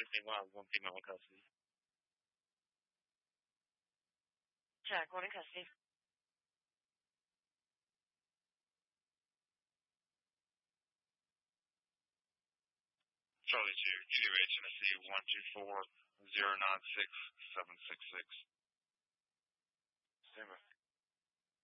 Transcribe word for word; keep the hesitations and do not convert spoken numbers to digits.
fifteen miles, one female in custody. Jack, one in custody. Charlie two, U H Tennessee one two four zero nine six seven six six. Stand by.